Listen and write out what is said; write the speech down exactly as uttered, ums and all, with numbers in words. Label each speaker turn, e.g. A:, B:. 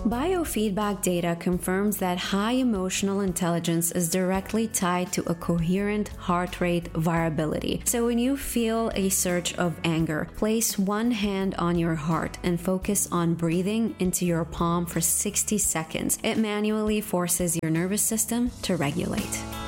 A: Biofeedback data confirms that high emotional intelligence is directly tied to a coherent heart rate variability. So when you feel a surge of anger, place one hand on your heart and focus on breathing into your palm for sixty seconds. It manually forces your nervous system to regulate.